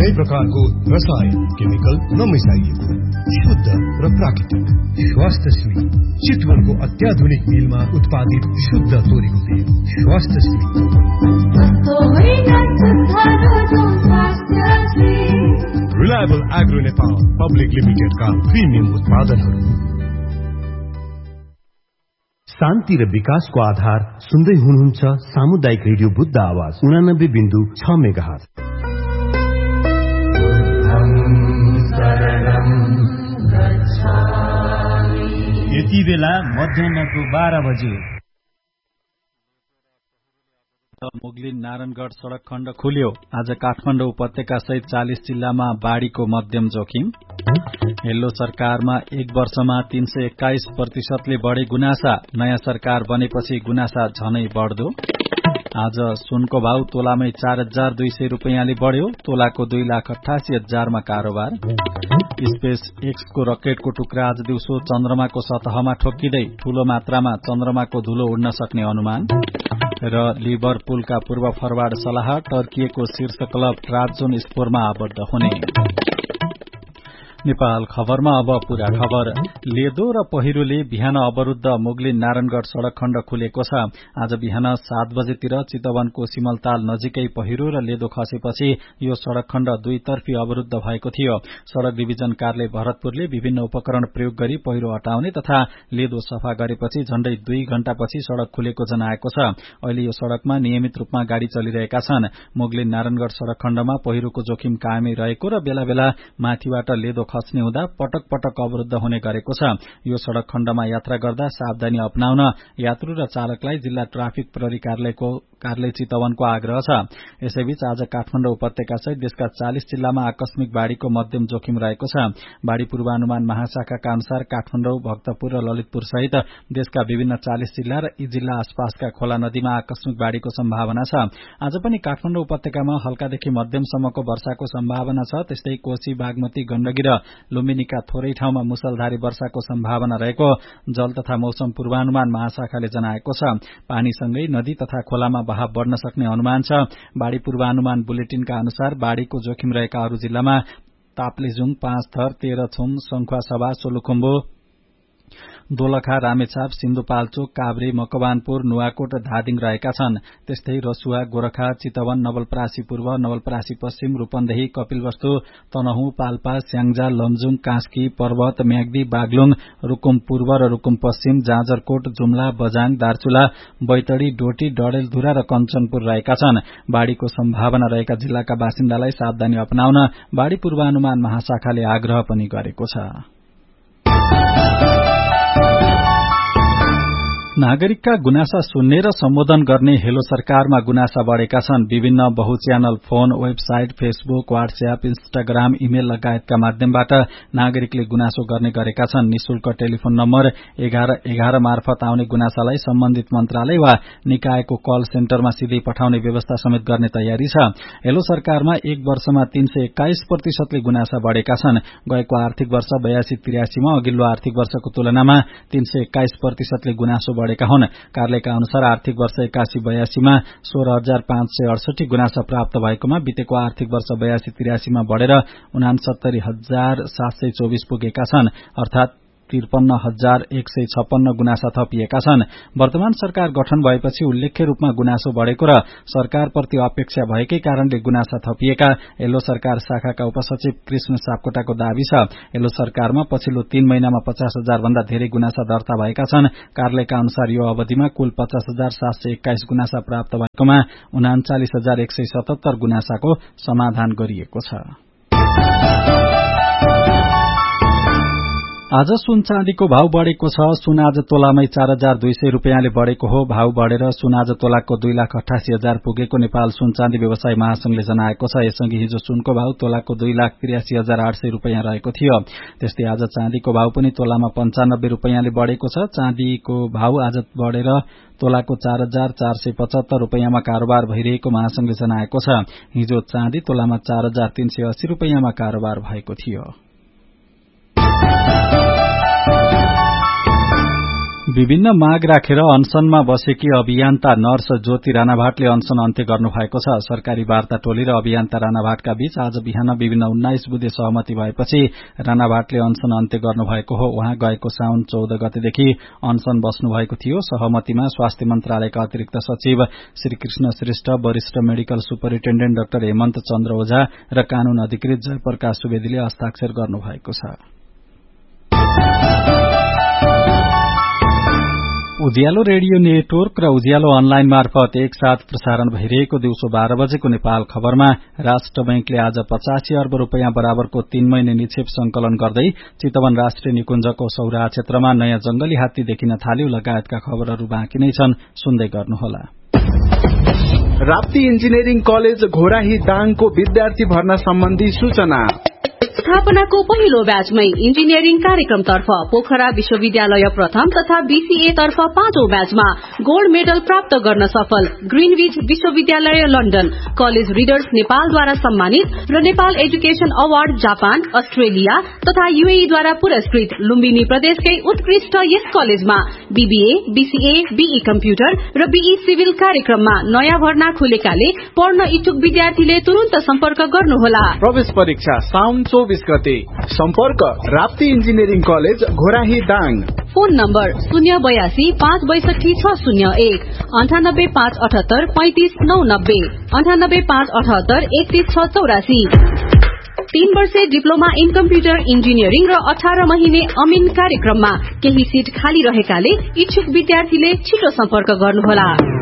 कुनै प्रकारको रसायन केमिकल नमिसाइएको शुद्ध र प्राकृतिक स्वास्थ्यश्री चितवनको अत्याधुनिक मिलमा उत्पादित शुद्ध तोरीको तेल स्वास्थ्यश्री। रिलायबल एग्रो नेपाल पब्लिक लिमिटेडका प्रिमियम उत्पादनहरू। शान्ति र विकासको आधार सुन्दै हुनुहुन्छ सामुदायिक रेडियो बुद्ध आवाज 89.6 मेगाहर्ज। यति बेला मध्याहको 12 बजे मुगलिन नारायणगढ सड़क खण्ड खुल्यो। आज काठमाडौँ उपत्यका सहित 40 जिल्लामा बाढ़ीको मध्यम जोखिम। हेलो सरकारमा 1 वर्षमा 321% बढे गुनासा। नयाँ सरकार बनेपछि गुनासा झनै बढ्दो। आज सुनको भाव तोलामै 4200 रुपैयाँले बढ्यो। तोलाको 2,88,000 मा कारोबार। स्पेस एक्सको रकेटको टुक्रा आज दिउँसो चन्द्रमाको सतहमा ठोक्किँदै ठूलो मात्रामा चन्द्रमाको धुलो उड्न सक्ने अनुमान। र लिभरपुलका पूर्व फरवार्ड सलाह टर्किएको शीर्ष क्लब ट्राब्जोनस्पोरमा आबद्ध हुने। नेपाल खबरमा अब पूरा खबर। लेदो र पहिरोले बिहान अवरुद्ध मुगलिन नारायणगढ सड़क खण्ड खुलेको छ। आज बिहान 7 बजेतिर चितवनको सिमलताल नजिकै पहिरो र लेदो खसेपछि यो सड़क खण्ड दुईतर्फी अवरुद्ध भएको थियो। सड़क डिभिजन कार्यालय भरतपुरले विभिन्न उपकरण प्रयोग गरी पहिरो हटाउने तथा लेदो सफा गरेपछि झण्डै 2 घण्टापछि सड़क खुलेको जनाएको छ। अहिले यो सड़कमा नियमित रूपमा गाड़ी चलिरहेका छन्। मुगलिन नारायणगढ सड़क खण्डमा पहिरोको जोखिम कायमै रहेको र बेला बेला माथिबाट लेदो खस्ने हुँदा पटक पटक अवरुद्ध हुने गरेको छ। यो सड़क खण्डमा यात्रा गर्दा सावधानी अपनाउन यात्रु र चालकलाई जिल्ला ट्राफिक प्रहरी कार्यालय चितवनको आग्रह छ। यसैबीच आज काठमाडौँ उपत्यका सहित देशका 40 जिल्लामा आकस्मिक बाढ़ीको मध्यम जोखिम रहेको छ। बाढ़ी पूर्वानुमान महाशाखाका अनुसार काठमाडौँ, भक्तपुर र ललितपुर सहित देशका विभिन्न 40 जिल्ला र यी जिल्ला आसपासका खोला नदीमा आकस्मिक बाढ़ीको सम्भावना छ। आज पनि काठमाडौँ उपत्यकामा हल्कादेखि मध्यमसम्मको वर्षाको सम्भावना छ। त्यस्तै कोशी, बागमती, गण्डकी र लुम्बिनीका थोरै ठाउँमा मुसलधारी वर्षाको सम्भावना रहेको जल तथा मौसम पूर्वानुमान महाशाखाले जनाएको छ। पानीसँगै नदी तथा खोलामा बहाव बढ़न सक्ने अनुमान छ। बाढ़ी पूर्वानुमान बुलेटिनका अनुसार बाढ़ीको जोखिम रहेका अरू जिल्लामा ताप्लेजुङ, पाँचथर, तेह्रथुम, सङ्खुवासभा, सोलुखुम्बु, दोलखा, रामेछाप, सिन्धुपाल्चोक, काभ्रे, मकवानपुर, नुवाकोट र धादिङ रहेका छन्। त्यस्तै रसुवा, गोरखा, चितवन, नवलपरासी पूर्व, नवलपरासी पश्चिम, रूपन्देही, कपिलवस्तु, तनहुँ, पाल्पा, स्याङ्जा, लमजुङ, कास्की, पर्वत, म्याग्दी, बागलुङ, रुकुम पूर्व र रुकुम पश्चिम, जाजरकोट, जुम्ला, बजाङ, दार्चुला, बैतडी, डोटी, डडेलधुरा र कञ्चनपुर रहेका छन्। बाढ़ीको सम्भावना रहेका जिल्लाका बासिन्दालाई सावधानी अपनाउन बाढ़ी पूर्वानुमान महाशाखाले आग्रह पनि गरेको छ। नागरिकका गुनासा सुन्ने र सम्बोधन गर्ने हेलो सरकारमा गुनासा बढ़ेका छन्। विभिन्न बहुच्यानल phone, website, Facebook, WhatsApp, Instagram, email लगायतका माध्यमबाट नागरिकले गुनासो गर्ने गरेका छन्। निशुल्क टेलिफोन नम्बर 1111 मार्फत आउने गुनासालाई सम्बन्धित मन्त्रालय वा निकायको कल सेन्टरमा सिधै पठाउने व्यवस्था समेत गर्ने तयारी छ। हेलो सरकारमा 1 वर्षमा 321% ले गुनासा बढ़ेका छन्। गएको आर्थिक वर्ष 82-83 मा अघिल्लो आर्थिक वर्षको तुलनामा 321% ले गुनासो बढ़ेका हुन्। कार्यालयका अनुसार आर्थिक वर्ष 81-82 मा 16,568 गुनासा प्राप्त भएकोमा बितेको आर्थिक वर्ष 82-83 मा बढ़ेर 69,724 पुगेका छन्। अर्थात 53,156 गुनासा थपिएका छन्। वर्तमान सरकार गठन भएपछि उल्लेख्य रूपमा गुनासो बढ़ेको र सरकारप्रति अपेक्षा भएकै कारणले गुनासा थपिएका हेलो सरकार शाखाका उपसचिव कृष्ण सापकोटाको दावी छ। हेलो सरकारमा पछिल्लो 3 महिनामा 50,000 भन्दा धेरै गुनासा दर्ता भएका छन्। कार्यालयका अनुसार यो अवधिमा कुल 50,721 गुनासा प्राप्त भएकोमा 39,177 गुनासाको समाधान गरिएको छ। आज सुन चाँदीको भाव बढ़ेको छ। सुन आज तोलामै 4,200 रुपैयाँले बढ़ेको हो। भाव बढ़ेर सुन आज तोलाको 2,88,000 पुगेको नेपाल सुन चाँदी व्यवसाय महासंघले जनाएको छ। यससँगै हिजो सुनको भाव तोलाको 2,83,800 रुपैयाँ रहेको थियो। त्यस्तै आज चाँदीको भाव पनि तोलामा 95 रुपैयाँले बढ़ेको छ। चाँदीको भाव आज बढ़ेर तोलाको 4,475 रुपैयाँमा कारोबार भइरहेको महासंघले जनाएको छ। हिजो चाँदी तोलामा 4,380 रुपैयाँमा कारोबार भएको थियो। विभिन्न माग राखेर अनसनमा बसेकी अभियन्ता नर्स ज्योति राणाभाटले अनसन अन्त्य गर्नु भएको छ। सरकारी वार्ता टोली र अभियन्ता राणाभाटका बीच आज बिहान विभिन्न 19 बुँदे सहमति भएपछि राणाभाटले अनसन अन्त्य गर्नु भएको हो। उहाँ गएको साउन 14 गतेदेखि अनसन बस्नु भएको थियो। सहमतिमा स्वास्थ्य मन्त्रालयका अतिरिक्त सचिव श्री कृष्ण श्रेष्ठ, वरिष्ठ मेडिकल सुपरिन्टेण्डेन्ट डाक्टर हेमन्त चन्द्र ओझा र कानून अधिकृत जयप्रकाश सुवेदीले हस्ताक्षर गर्नु भएको छ। उज्यालो रेडियो नेटवर्क र उज्यालो अनलाइन मार्फत एकसाथ प्रसारण भइरहेको दिउँसो 12 बजेको नेपाल खबरमा राष्ट्र बैंकले आज 85 अर्ब रूपियाँ बराबरको 3 महिने निक्षेप संकलन गर्दै चितवन राष्ट्रिय निकुञ्जको सौराहा क्षेत्रमा नयाँ जंगली हात्ती देखिन थाल्यो लगायतका खबरहरू बाँकी नै छन्, सुन्दै गर्नुहोला। राप्ती इन्जिनियरिङ कलेज घोराही दाङको विद्यार्थी भर्ना सम्बन्धी सूचना। स्थापनाको पहिलो ब्याचमै इन्जिनियरिङ कार्यक्रमतर्फ पोखरा विश्वविद्यालय प्रथम तथा बीसीए तर्फ 5औं ब्याचमा गोल्ड मेडल प्राप्त गर्न सफल ग्रीनविच विश्वविद्यालय लन्डन, कलेज रिडर्स नेपालद्वारा सम्मानित र Nepal education award Japan, Australia तथा यूएई द्वारा पुरस्कृत लुम्बिनी प्रदेशकै उत्कृष्ट यस कलेजमा बीबीए, बीसीए, बीई कम्प्युटर र बीई सिभिल कार्यक्रममा नयाँ भर्ना खुलेकाले पढ्न इच्छुक विद्यार्थीले तुरुन्त सम्पर्क गर्नुहोला। प्रवेश परीक्षा साउन 24 गते। सम्पर्क Rapti engineering college Ghorahi Dang. Phone number 082 562 601 98 578 35 990 98 578 31 684। 3 वर्षे डिप्लोमा इन कम्प्युटर इन्जिनियरिङ र 18 महिने अमिन कार्यक्रममा केही सीट खाली रहेकाले इच्छुक विद्यार्थीले छिटो सम्पर्क गर्नुहोला।